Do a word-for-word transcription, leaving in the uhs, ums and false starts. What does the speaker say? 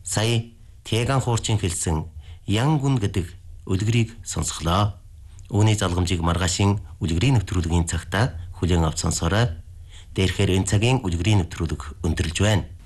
Сая Тэган хуурчин хэлсэн Янгун гэдэг үлгэрийг сонсглоо. Үүний залгамжийг маргаашийн үлгэрийн нэвтрүүлгийн цагтаа хүлээн авч сонсоорой. Дээрхээр энэ цагийн үлгэрийн нэвтрүүлэг өндөрлж байна.